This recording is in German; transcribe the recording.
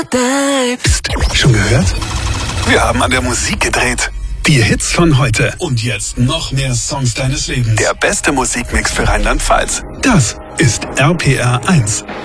bleibst. Schon gehört? Wir haben an der Musik gedreht. Die Hits von heute. Und jetzt noch mehr Songs deines Lebens. Der beste Musikmix für Rheinland-Pfalz. Das ist RPR 1.